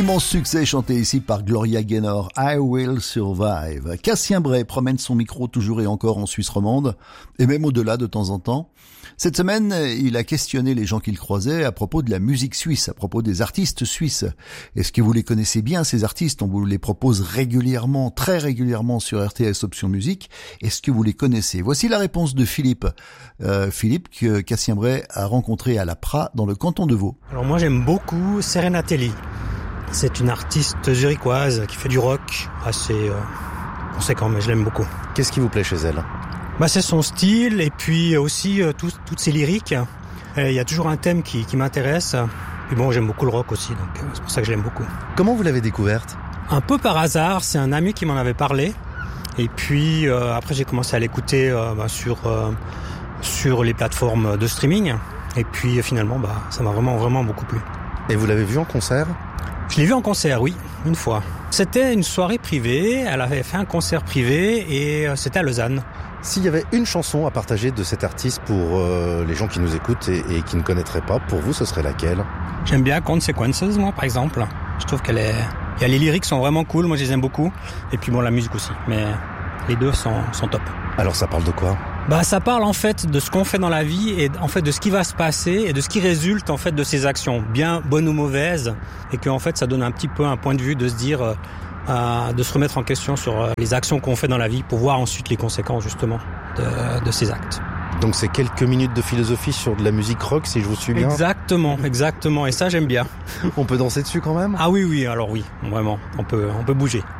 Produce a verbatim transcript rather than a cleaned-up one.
Immense succès chanté ici par Gloria Gaynor, I Will Survive. Cassien Bray promène son micro toujours et encore en Suisse romande, et même au-delà de temps en temps. Cette semaine, il a questionné les gens qu'il croisait à propos de la musique suisse, à propos des artistes suisses. Est-ce que vous les connaissez bien, ces artistes? On vous les propose régulièrement, très régulièrement sur R T S Option Musique. Est-ce que vous les connaissez? Voici la réponse de Philippe. Euh, Philippe, que Cassien Bray a rencontré à la Prat, dans le canton de Vaud. Alors moi, j'aime beaucoup Serenatelli. C'est une artiste zurichoise qui fait du rock assez euh, conséquent, mais je l'aime beaucoup. Qu'est-ce qui vous plaît chez elle? Bah, c'est son style et puis aussi euh, tout, toutes ses lyriques. Il y a toujours un thème qui, qui m'intéresse. Puis bon, j'aime beaucoup le rock aussi, donc euh, c'est pour ça que je l'aime beaucoup. Comment vous l'avez découverte? Un peu par hasard, c'est un ami qui m'en avait parlé. Et puis euh, après, j'ai commencé à l'écouter euh, bah, sur, euh, sur les plateformes de streaming. Et puis finalement, bah, ça m'a vraiment, vraiment beaucoup plu. Et vous l'avez vue en concert? Je l'ai vue en concert, oui, une fois. C'était une soirée privée, elle avait fait un concert privé et euh, c'était à Lausanne. S'il y avait une chanson à partager de cet artiste pour euh, les gens qui nous écoutent et, et qui ne connaîtraient pas, pour vous, ce serait laquelle? J'aime bien Consequences, moi, par exemple. Je trouve qu'elle est... Et les lyriques sont vraiment cool, moi je les aime beaucoup. Et puis bon, la musique aussi, mais les deux sont, sont top. Alors ça parle de quoi? Bah, ça parle en fait de ce qu'on fait dans la vie et en fait de ce qui va se passer et de ce qui résulte en fait de ces actions, bien bonnes ou mauvaises, et que en fait ça donne un petit peu un point de vue de se dire, euh, de se remettre en question sur euh, les actions qu'on fait dans la vie pour voir ensuite les conséquences justement de, de ces actes. Donc c'est quelques minutes de philosophie sur de la musique rock, si je vous suis bien. Exactement, exactement, et ça j'aime bien. On peut danser dessus quand même? Ah oui, oui, alors oui, vraiment, on peut, on peut bouger.